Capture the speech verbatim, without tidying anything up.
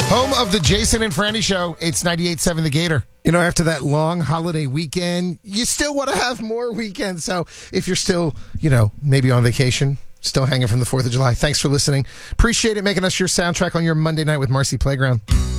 Home of the Jason and Franny Show. It's ninety-eight point seven The Gator. You know, after that long holiday weekend, you still want to have more weekends. So if you're still, you know, maybe on vacation, still hanging from the fourth of July, thanks for listening. Appreciate it making us your soundtrack on your Monday night with Marcy Playground.